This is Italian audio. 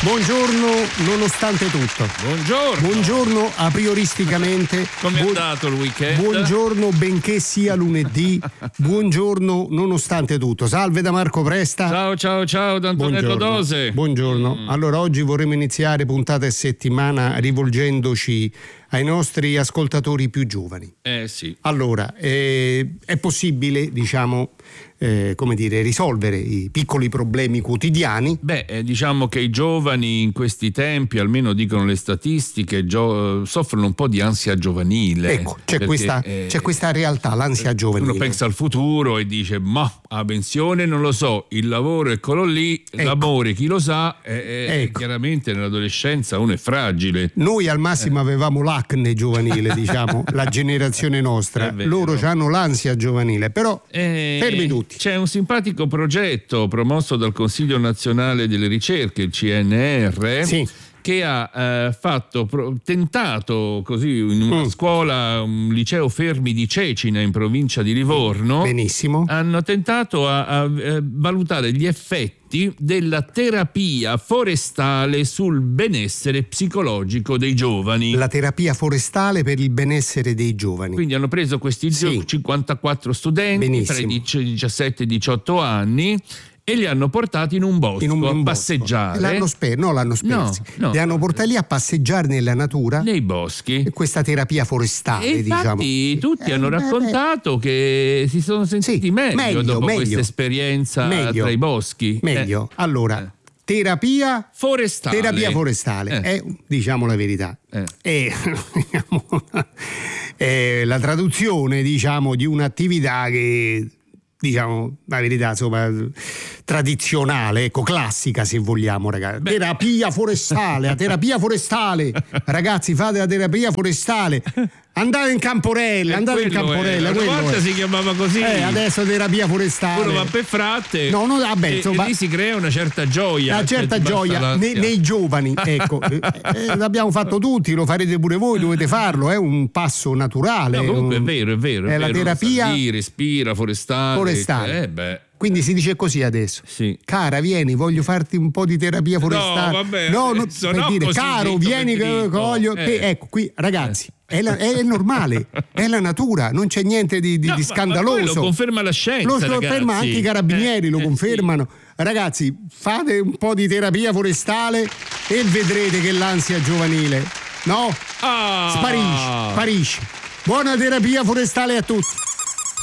Buongiorno nonostante tutto. Buongiorno a prioristicamente. Come è andato il weekend? Buongiorno benché sia lunedì. Buongiorno nonostante tutto. Salve da Marco Presta. Ciao da Antonello Dose. Buongiorno. Allora oggi vorremmo iniziare puntata e settimana rivolgendoci ai nostri ascoltatori più giovani. Sì. Allora, è possibile, risolvere i piccoli problemi quotidiani? Diciamo che i giovani in questi tempi, almeno dicono le statistiche, soffrono un po' di ansia giovanile. Ecco, c'è questa realtà, l'ansia giovanile. Uno pensa al futuro e dice, ma la pensione non lo so, il lavoro è quello lì, l'amore chi lo sa, chiaramente nell'adolescenza uno è fragile. Noi al massimo avevamo l'acne giovanile, la generazione nostra. Loro hanno l'ansia giovanile, però fermi tutti. C'è un simpatico progetto promosso dal Consiglio Nazionale delle Ricerche, il CNR, sì, che ha tentato così in una scuola, un liceo Fermi di Cecina in provincia di Livorno. Benissimo. Hanno tentato a valutare gli effetti della terapia forestale sul benessere psicologico dei giovani. La terapia forestale per il benessere dei giovani. Quindi hanno preso questi 54 studenti. Benissimo. Tra i 17 e i 18 anni e li hanno portati in un bosco a passeggiare. L'hanno spersi. No. Li hanno portati lì a passeggiare nella natura, nei boschi. E questa terapia forestale, e infatti tutti hanno raccontato che si sono sentiti meglio dopo questa esperienza tra i boschi. Meglio. Allora, terapia forestale. Diciamo la verità. È la traduzione, di un'attività che, la verità, tradizionale, classica se vogliamo, ragazzi. Terapia forestale, ragazzi, fate la terapia forestale. Andate in Camporella. Una volta si chiamava così. Adesso terapia forestale. Uno va per fratte. E lì si crea una certa gioia. Una certa gioia nei giovani. Ecco, l'abbiamo fatto tutti, lo farete pure voi, dovete farlo. È un passo naturale. No, comunque è vero. È la terapia. Respira, forestale. Quindi si dice così adesso. Sì. Cara, vieni, voglio farti un po' di terapia forestale. No, vabbè. Per dire, caro, vieni, voglio. Ecco, qui, ragazzi. È normale, è la natura, non c'è niente di scandaloso. Ma lo conferma la scienza. Lo conferma anche i carabinieri, lo confermano. Sì. Ragazzi, fate un po' di terapia forestale e vedrete che l'ansia giovanile, sparisce. Buona terapia forestale a tutti.